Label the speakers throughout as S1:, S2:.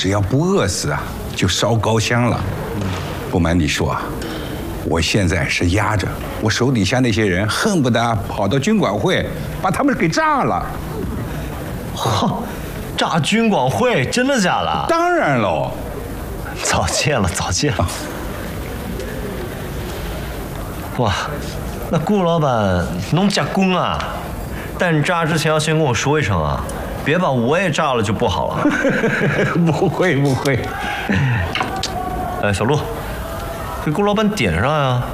S1: 只要不饿死啊，就烧高香了。不瞒你说啊，我现在是压着我手底下那些人，恨不得跑到军管会把他们给炸了。
S2: 哈，炸军管会，真的假的？
S1: 当然喽，
S2: 早见了，早见了。哇，那顾老板弄加工啊？但你炸之前要先跟我说一声啊，别把我也炸了就不好了。
S1: 不会不会。
S2: 哎，小陆，给顾老板点上呀。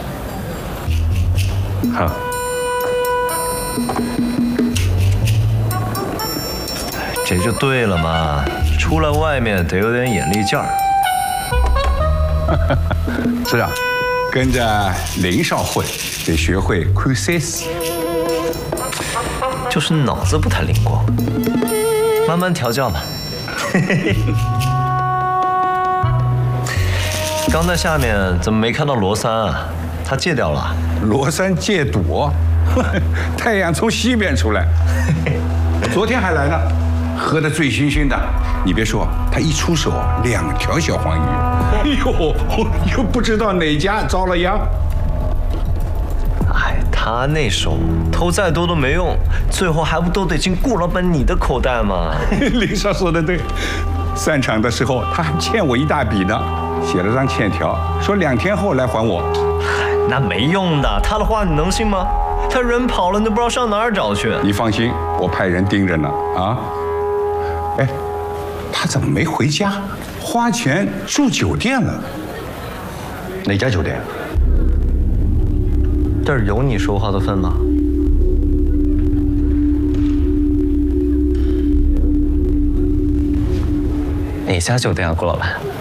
S1: 好。
S2: 这就对了嘛，出来外面得有点眼力劲儿。
S1: 是啊，跟着林少混，得学会看三思。
S2: 就是脑子不太灵光，慢慢调教吧。刚在下面怎么没看到罗三啊？他戒掉了。
S1: 罗三戒赌，太阳从西边出来，昨天还来呢，喝得醉醺醺的。你别说，他一出手2条小黄鱼，哎呦，又不知道哪家遭了殃。
S2: 哎，他那手偷再多都没用，最后还不都得进顾老板你的口袋吗？
S1: 林少说的对，散场的时候他还欠我一大笔呢，写了张欠条，说2天后来还我。
S2: 那没用的，他的话你能信吗？他人跑了，你都不知道上哪儿找去。
S1: 你放心，我派人盯着呢啊。哎，他怎么没回家？花钱住酒店了？哪家酒店？
S2: 这儿有你说话的份吗？哪家酒店啊，顾老板？